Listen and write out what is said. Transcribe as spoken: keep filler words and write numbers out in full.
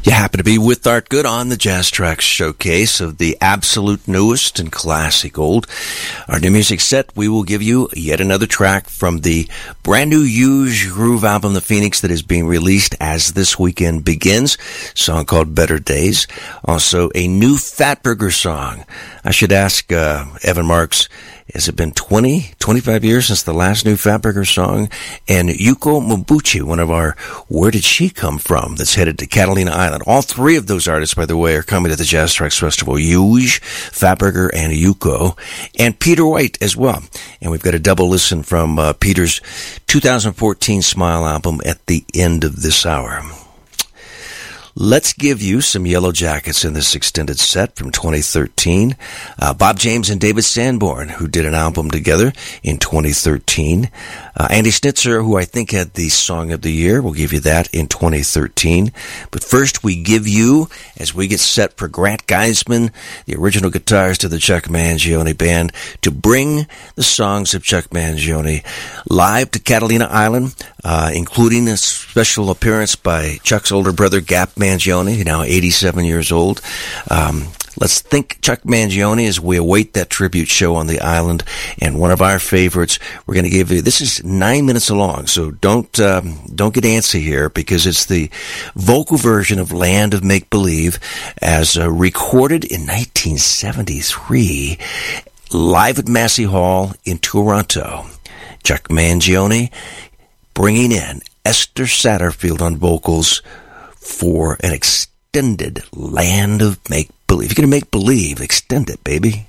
You happen to be with Art Good on the Jazz Tracks Showcase of the absolute newest and classic old. Our new music set, we will give you yet another track from the brand new Huge Groove album, The Phoenix, that is being released as this weekend begins. A song called Better Days. Also, a new Fatburger song. I should ask uh, Evan Marks, has it been twenty, twenty-five years since the last new Fatburger song? And Yuko Mobuchi, one of our Where Did She Come From, that's headed to Catalina Island. All three of those artists, by the way, are coming to the Jazz Tracks Festival. Huge, Fatburger, and Yuko. And Peter White as well. And we've got a double listen from uh, Peter's two thousand fourteen Smile album at the end of this hour. Let's give you some Yellow Jackets in this extended set from twenty thirteen. Uh, Bob James and David Sanborn, who did an album together in twenty thirteen. Uh, Andy Schnitzer, who I think had the Song of the Year, we'll give you that in twenty thirteen. But first we give you, as we get set for Grant Geisman, the original guitars to the Chuck Mangione Band, to bring the songs of Chuck Mangione live to Catalina Island, uh, including a special appearance by Chuck's older brother, Gap Mangione, now eighty-seven years old. Um, let's thank Chuck Mangione as we await that tribute show on the island. And one of our favorites, we're going to give you, this is nine minutes long, so don't um, don't get antsy here, because it's the vocal version of Land of Make Believe, as uh, recorded in nineteen seventy-three, live at Massey Hall in Toronto. Chuck Mangione bringing in Esther Satterfield on vocals for an extended Land of Make Believe. If you're going to make believe, extend it, baby.